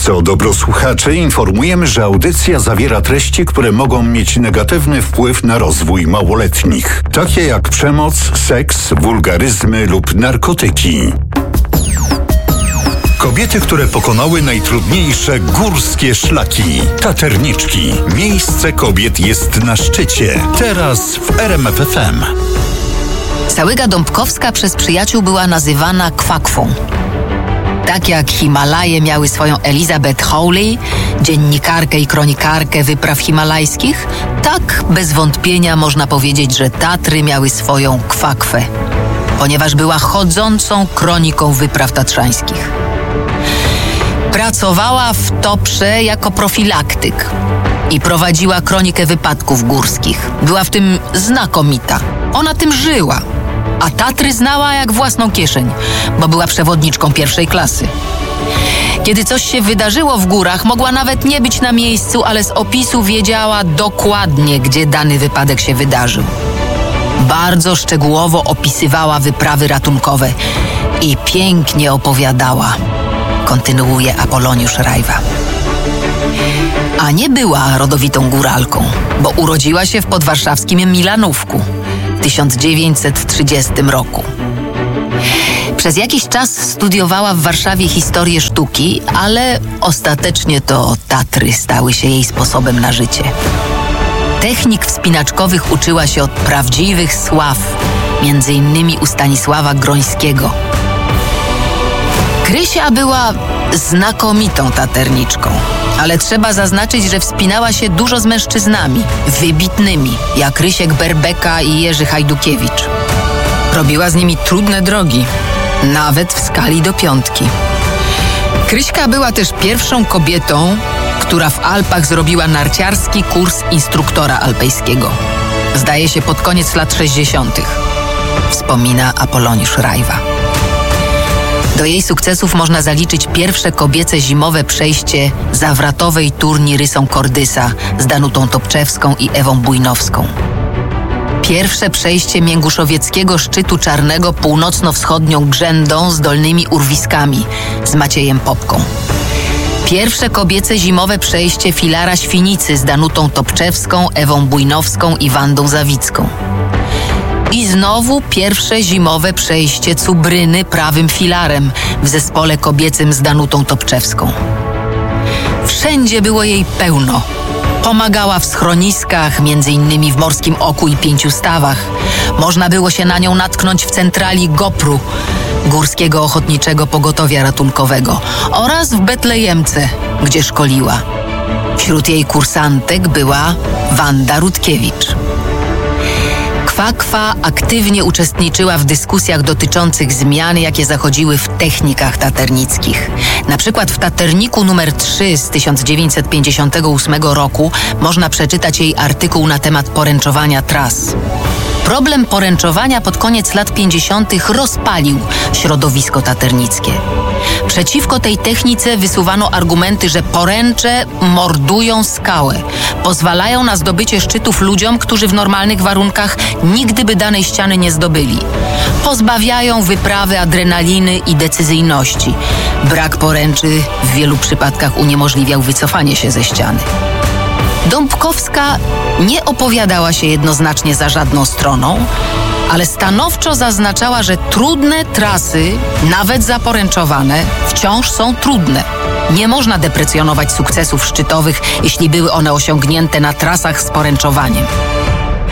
trosce o dobro słuchaczy informujemy, że audycja zawiera treści, które mogą mieć negatywny wpływ na rozwój małoletnich, takie jak przemoc, seks, wulgaryzmy lub narkotyki. Kobiety, które pokonały najtrudniejsze górskie szlaki. Taterniczki. Miejsce kobiet jest na szczycie. Teraz w RMF FM. Załyga Dąbkowska przez przyjaciół była nazywana kwakwą. Tak jak Himalaje miały swoją Elizabeth Hawley, dziennikarkę i kronikarkę wypraw himalajskich, tak bez wątpienia można powiedzieć, że Tatry miały swoją kwakwę, ponieważ była chodzącą kroniką wypraw tatrzańskich. Pracowała w Toprze jako profilaktyk i prowadziła kronikę wypadków górskich. Była w tym znakomita. Ona tym żyła, a Tatry znała jak własną kieszeń, bo była przewodniczką pierwszej klasy. Kiedy coś się wydarzyło w górach, mogła nawet nie być na miejscu, ale z opisu wiedziała dokładnie, gdzie dany wypadek się wydarzył. Bardzo szczegółowo opisywała wyprawy ratunkowe i pięknie opowiadała. Kontynuuje Apoloniusz Rajwa. A nie była rodowitą góralką, bo urodziła się w podwarszawskim Milanówku w 1930 roku. Przez jakiś czas studiowała w Warszawie historię sztuki, ale ostatecznie to Tatry stały się jej sposobem na życie. Technik wspinaczkowych uczyła się od prawdziwych sław, między innymi u Stanisława Grońskiego. Krysia była znakomitą taterniczką, ale trzeba zaznaczyć, że wspinała się dużo z mężczyznami, wybitnymi, jak Rysiek Berbeka i Jerzy Hajdukiewicz. Robiła z nimi trudne drogi, nawet w skali do 5. Kryśka była też pierwszą kobietą, która w Alpach zrobiła narciarski kurs instruktora alpejskiego. Zdaje się pod koniec lat 60. Wspomina Apoloniusz Rajwa. Do jej sukcesów można zaliczyć pierwsze kobiece zimowe przejście zawratowej turni Rysą Kordysa z Danutą Topczewską i Ewą Bujnowską. Pierwsze przejście Mięguszowieckiego szczytu czarnego północno-wschodnią grzędą z dolnymi urwiskami z Maciejem Popką. Pierwsze kobiece zimowe przejście Filara Świnicy z Danutą Topczewską, Ewą Bujnowską i Wandą Zawicką. I znowu pierwsze zimowe przejście Cubryny prawym filarem w zespole kobiecym z Danutą Topczewską. Wszędzie było jej pełno. Pomagała w schroniskach, między innymi w Morskim Oku i 5 Stawach. Można było się na nią natknąć w centrali GOPR-u, Górskiego Ochotniczego Pogotowia Ratunkowego, oraz w Betlejemce, gdzie szkoliła. Wśród jej kursantek była Wanda Rutkiewicz. Kwakwa aktywnie uczestniczyła w dyskusjach dotyczących zmian, jakie zachodziły w technikach taternickich. Na przykład w Taterniku nr 3 z 1958 roku można przeczytać jej artykuł na temat poręczowania tras. Problem poręczowania pod koniec lat 50. rozpalił środowisko taternickie. Przeciwko tej technice wysuwano argumenty, że poręcze mordują skałę, pozwalają na zdobycie szczytów ludziom, którzy w normalnych warunkach nigdy by danej ściany nie zdobyli. Pozbawiają wyprawy adrenaliny i decyzyjności. Brak poręczy w wielu przypadkach uniemożliwiał wycofanie się ze ściany. Dąbkowska nie opowiadała się jednoznacznie za żadną stroną, ale stanowczo zaznaczała, że trudne trasy, nawet zaporęczowane, wciąż są trudne. Nie można deprecjonować sukcesów szczytowych, jeśli były one osiągnięte na trasach z poręczowaniem.